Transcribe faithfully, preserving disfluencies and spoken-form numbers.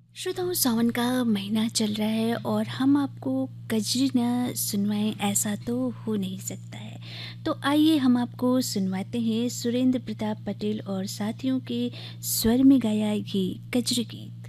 श्रोताओं, सावन का महीना चल रहा है और हम आपको कजरी न सुनवाएं ऐसा तो हो नहीं सकता है। तो आइए हम आपको सुनवाते हैं सुरेंद्र प्रताप पटेल और साथियों के स्वर में गाया ये कजरी गीत।